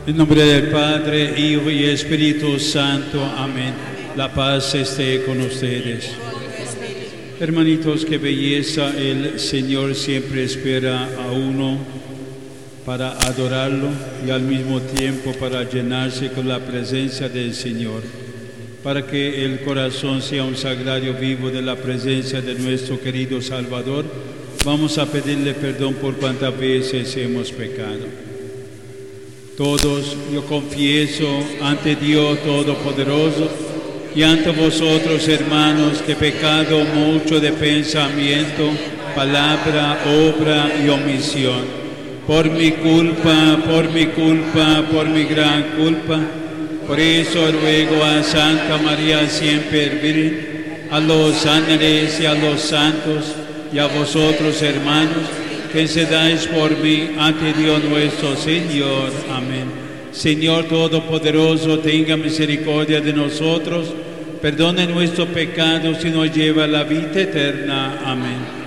En nombre del Padre, Hijo y Espíritu Santo. Amén. La paz esté con ustedes. Hermanitos, qué belleza, el Señor siempre espera a uno para adorarlo y al mismo tiempo para llenarse con la presencia del Señor, para que el corazón sea un sagrario vivo de la presencia de nuestro querido Salvador. Vamos a pedirle perdón por cuantas veces hemos pecado. Todos, yo confieso ante Dios Todopoderoso y ante vosotros, hermanos, que he pecado mucho de pensamiento, palabra, obra y omisión. Por mi culpa, por mi gran culpa. Por eso ruego a Santa María siempre Virgen, a los ángeles y a los santos, y a vosotros, hermanos, que intercedáis por mí ante Dios nuestro Señor. Amén. Señor Todopoderoso, tenga misericordia de nosotros, perdone nuestros pecados y nos lleva a la vida eterna. Amén.